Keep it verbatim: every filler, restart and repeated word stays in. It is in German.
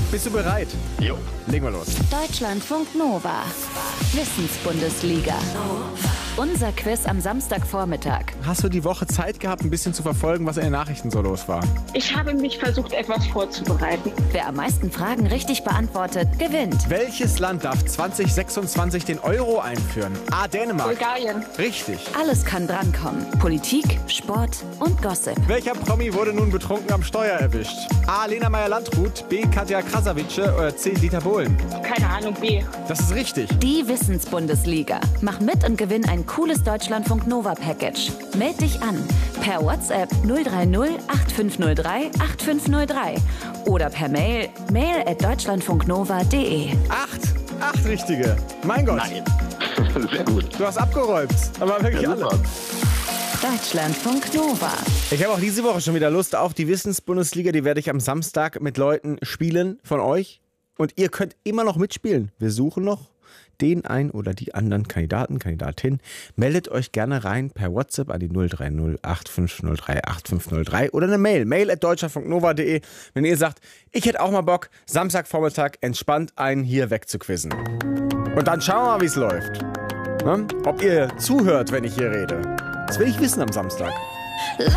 Bist du bereit? Jo. Legen wir los. Deutschlandfunk Nova. Wissensbundesliga. Unser Quiz am Samstagvormittag. Hast du die Woche Zeit gehabt, ein bisschen zu verfolgen, was in den Nachrichten so los war? Ich habe mich versucht, etwas vorzubereiten. Wer am meisten Fragen richtig beantwortet, gewinnt. Welches Land darf zwanzig sechsundzwanzig den Euro einführen? A. Dänemark. Bulgarien. Richtig. Alles kann drankommen. Politik, Sport und Gossip. Welcher Promi wurde nun betrunken am Steuer erwischt? A. Lena Meyer-Landrut, B. Katja Krasavice oder C. Dieter Bohlen? Keine Ahnung, B. Das ist richtig. Die Wissensbundesliga. Mach mit und gewinn ein cooles Deutschlandfunk Nova Package. Meld dich an per WhatsApp null drei null acht fünf null drei acht fünf null drei oder per Mail mail at deutschlandfunknova punkt de. Acht. Acht richtige. Mein Gott. Nein. Sehr gut. Du hast abgeräumt. Aber wirklich Ja, alle. super. Deutschlandfunk Nova. Ich habe auch diese Woche schon wieder Lust auf die Wissensbundesliga. Die werde ich am Samstag mit Leuten spielen von euch. Und ihr könnt immer noch mitspielen. Wir suchen noch den ein oder die anderen Kandidaten, Kandidatin. Meldet euch gerne rein per WhatsApp an die null drei null acht fünf null drei acht fünf null drei oder eine Mail, mail at deutschlandfunknova punkt de, wenn ihr sagt, ich hätte auch mal Bock, Samstagvormittag entspannt einen hier wegzuquizzen. Und dann schauen wir mal, wie es läuft. Ne? Ob ihr zuhört, wenn ich hier rede. Das will ich wissen am Samstag.